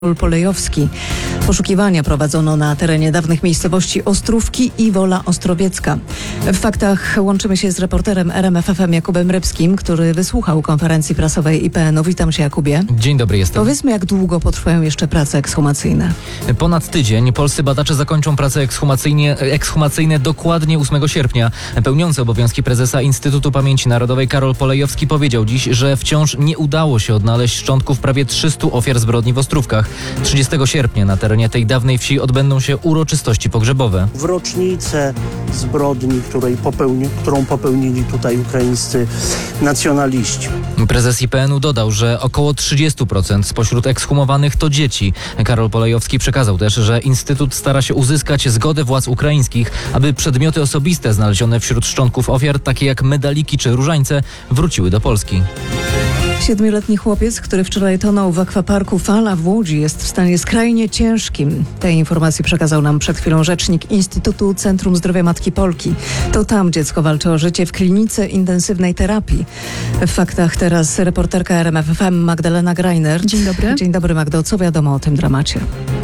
Karol Polejowski. Poszukiwania prowadzono na terenie dawnych miejscowości Ostrówki i Wola Ostrowiecka. W faktach łączymy się z reporterem RMF FM Jakubem Rybskim, który wysłuchał konferencji prasowej IPN-u. Witam się, Jakubie. Dzień dobry, jestem. Powiedzmy, jak długo potrwają jeszcze prace ekshumacyjne? Ponad tydzień. Polscy badacze zakończą prace ekshumacyjne dokładnie 8 sierpnia. Pełniący obowiązki prezesa Instytutu Pamięci Narodowej Karol Polejowski powiedział dziś, że wciąż nie udało się odnaleźć szczątków prawie 300 ofiar zbrodni w Ostrówkach. 30 sierpnia na terenie tej dawnej wsi odbędą się uroczystości pogrzebowe. W rocznicę zbrodni, którą popełnili tutaj ukraińscy nacjonaliści. Prezes IPN-u dodał, że około 30% spośród ekshumowanych to dzieci. Karol Polejowski przekazał też, że Instytut stara się uzyskać zgodę władz ukraińskich, aby przedmioty osobiste znalezione wśród szczątków ofiar, takie jak medaliki czy różańce, wróciły do Polski. 7-letni chłopiec, który wczoraj tonął w akwaparku Fala w Łodzi, jest w stanie skrajnie ciężkim. Tej informacji przekazał nam przed chwilą rzecznik Instytutu Centrum Zdrowia Matki Polki. To tam dziecko walczy o życie w klinice intensywnej terapii. W faktach teraz reporterka RMF FM Magdalena Greiner. Dzień dobry. Dzień dobry, Magdo. Co wiadomo o tym dramacie?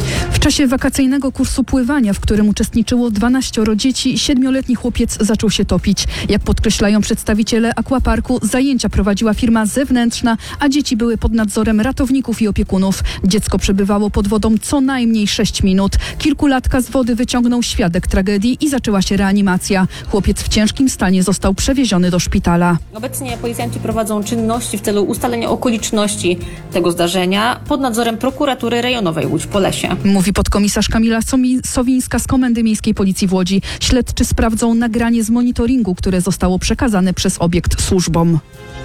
W czasie wakacyjnego kursu pływania, w którym uczestniczyło 12 dzieci, 7-letni chłopiec zaczął się topić. Jak podkreślają przedstawiciele akwaparku, zajęcia prowadziła firma zewnętrzna, a dzieci były pod nadzorem ratowników i opiekunów. Dziecko przebywało pod wodą co najmniej 6 minut. Kilkulatka z wody wyciągnął świadek tragedii i zaczęła się reanimacja. Chłopiec w ciężkim stanie został przewieziony do szpitala. Obecnie policjanci prowadzą czynności w celu ustalenia okoliczności tego zdarzenia pod nadzorem prokuratury rejonowej Łódź-Polesie. Mówi podkomisarz Kamila Sowińska z Komendy Miejskiej Policji w Łodzi. Śledczy sprawdzą nagranie z monitoringu, które zostało przekazane przez obiekt służbom.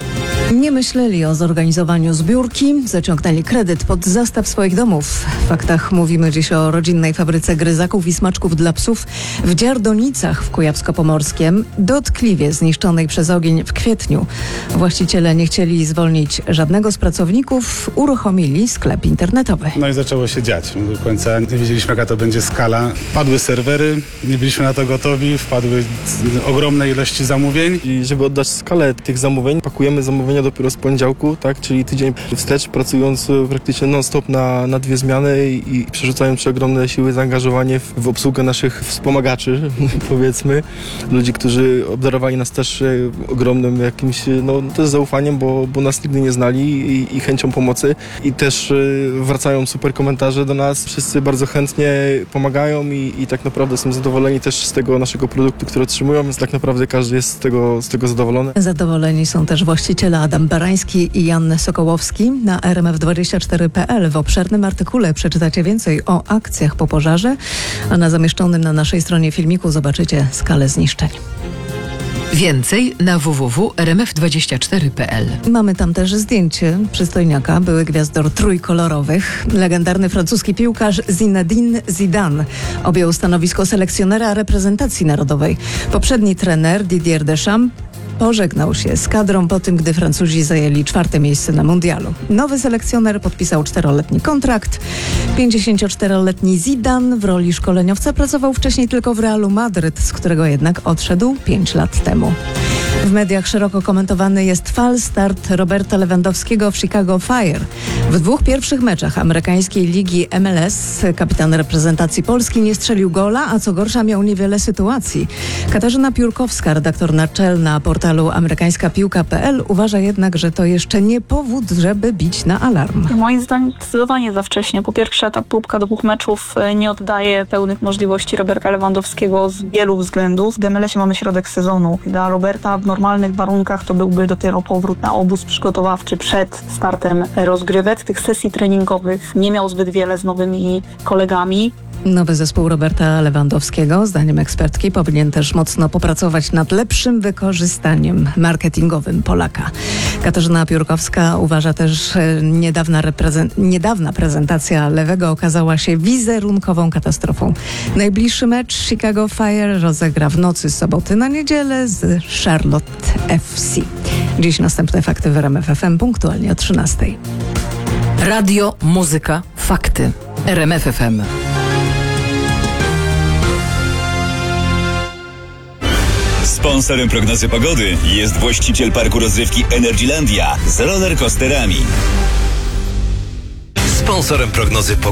Nie myśleli o zorganizowaniu zbiórki, zaciągnęli kredyt pod zastaw swoich domów. W faktach mówimy dziś o rodzinnej fabryce gryzaków i smaczków dla psów w Dziardonicach w Kujawsko-Pomorskiem, dotkliwie zniszczonej przez ogień w kwietniu. Właściciele nie chcieli zwolnić żadnego z pracowników, uruchomili sklep internetowy. No i zaczęło się dziać. Do końca nie wiedzieliśmy, jaka to będzie skala. Padły serwery, nie byliśmy na to gotowi, wpadły ogromne ilości zamówień. I żeby oddać skalę tych zamówień, pakujemy zamówienia dopiero z poniedziałku, tak? Czyli tydzień wstecz, pracując praktycznie non-stop na 2 zmiany i przerzucając ogromne siły, zaangażowanie w obsługę naszych wspomagaczy, powiedzmy. Ludzi, którzy obdarowali nas też ogromnym jakimś, też zaufaniem, bo nas nigdy nie znali i chęcią pomocy. I też wracają super komentarze do nas. Wszyscy bardzo chętnie pomagają i tak naprawdę są zadowoleni też z tego naszego produktu, który otrzymują, więc tak naprawdę każdy jest z tego zadowolony. Zadowoleni są też właściciele Adam Barański i Jan Sokołowski. Na rmf24.pl w obszernym artykule przeczytacie więcej o akcjach po pożarze, a na zamieszczonym na naszej stronie filmiku zobaczycie skalę zniszczeń. Więcej na www.rmf24.pl. Mamy tam też zdjęcie przystojniaka, były gwiazdor trójkolorowych. Legendarny francuski piłkarz Zinedine Zidane objął stanowisko selekcjonera reprezentacji narodowej. Poprzedni trener Didier Deschamps pożegnał się z kadrą po tym, gdy Francuzi zajęli 4. miejsce na mundialu. Nowy selekcjoner podpisał 4-letni kontrakt. 54-letni Zidane w roli szkoleniowca pracował wcześniej tylko w Realu Madryt, z którego jednak odszedł 5 lat temu. W mediach szeroko komentowany jest fal start Roberta Lewandowskiego w Chicago Fire. W 2 pierwszych meczach amerykańskiej ligi MLS kapitan reprezentacji Polski nie strzelił gola, a co gorsza miał niewiele sytuacji. Katarzyna Piórkowska, redaktor naczelna portalu amerykańskapiłka.pl, uważa jednak, że to jeszcze nie powód, żeby bić na alarm. Moim zdaniem zdecydowanie za wcześnie. Po pierwsze, ta próbka 2 meczów nie oddaje pełnych możliwości Roberta Lewandowskiego z wielu względów. W MLS-ie mamy środek sezonu. Dla Roberta w normalnych warunkach to byłby dopiero powrót na obóz przygotowawczy przed startem rozgrywek. Tych sesji treningowych nie miał zbyt wiele z nowymi kolegami. Nowy zespół Roberta Lewandowskiego, zdaniem ekspertki, powinien też mocno popracować nad lepszym wykorzystaniem marketingowym Polaka. Katarzyna Piórkowska uważa też, że niedawna prezentacja lewego okazała się wizerunkową katastrofą. Najbliższy mecz Chicago Fire rozegra w nocy z soboty na niedzielę z Charlotte FC. Dziś następne fakty w RMF FM punktualnie o 13:00. Radio, muzyka, fakty. RMF FM. Sponsorem prognozy pogody jest właściciel parku rozrywki Energylandia z rollercoasterami. Sponsorem prognozy pogody